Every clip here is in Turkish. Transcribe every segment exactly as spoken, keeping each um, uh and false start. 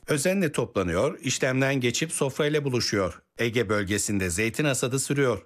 Özenle toplanıyor, işlemden geçip sofrayla buluşuyor. Ege bölgesinde zeytin hasadı sürüyor.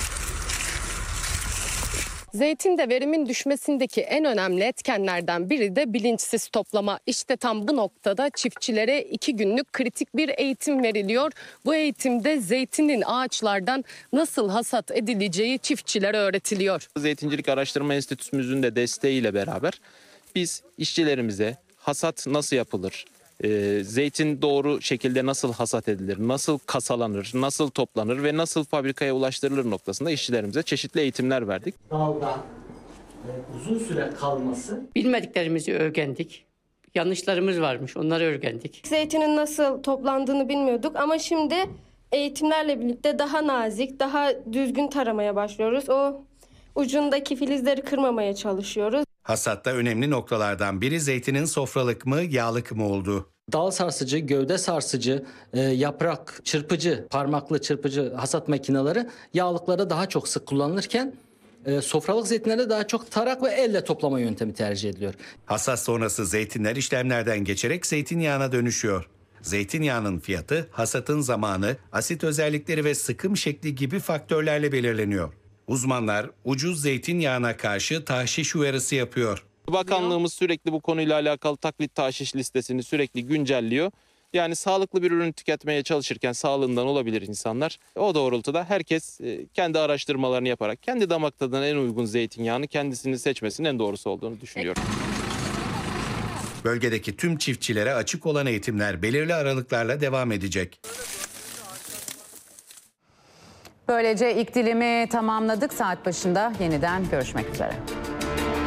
Zeytinde verimin düşmesindeki en önemli etkenlerden biri de bilinçsiz toplama. İşte tam bu noktada çiftçilere iki günlük kritik bir eğitim veriliyor. Bu eğitimde zeytinin ağaçlardan nasıl hasat edileceği çiftçilere öğretiliyor. Zeytincilik Araştırma Enstitümüzün de desteğiyle beraber biz işçilerimize hasat nasıl yapılır, e, zeytin doğru şekilde nasıl hasat edilir, nasıl kasalanır, nasıl toplanır ve nasıl fabrikaya ulaştırılır noktasında işçilerimize çeşitli eğitimler verdik. Dalda e, uzun süre kalması. Bilmediklerimizi öğrendik. Yanlışlarımız varmış, onları öğrendik. Zeytinin nasıl toplandığını bilmiyorduk ama şimdi eğitimlerle birlikte daha nazik, daha düzgün taramaya başlıyoruz. O ucundaki filizleri kırmamaya çalışıyoruz. Hasatta önemli noktalardan biri zeytinin sofralık mı, yağlık mı olduğu. Dal sarsıcı, gövde sarsıcı, e, yaprak çırpıcı, parmaklı çırpıcı hasat makineleri yağlıklarda daha çok sık kullanılırken e, sofralık zeytinlerde daha çok tarak ve elle toplama yöntemi tercih ediliyor. Hasat sonrası zeytinler işlemlerden geçerek zeytinyağına dönüşüyor. Zeytinyağının fiyatı, hasatın zamanı, asit özellikleri ve sıkım şekli gibi faktörlerle belirleniyor. Uzmanlar ucuz zeytinyağına karşı tahşiş uyarısı yapıyor. Bakanlığımız sürekli bu konuyla alakalı taklit tahşiş listesini sürekli güncelliyor. Yani sağlıklı bir ürün tüketmeye çalışırken sağlığından olabilir insanlar. O doğrultuda herkes kendi araştırmalarını yaparak kendi damak tadına en uygun zeytinyağını kendisini seçmesinin en doğrusu olduğunu düşünüyorum. Bölgedeki tüm çiftçilere açık olan eğitimler belirli aralıklarla devam edecek. Böylece ilk dilimi tamamladık. Saat başında yeniden görüşmek üzere.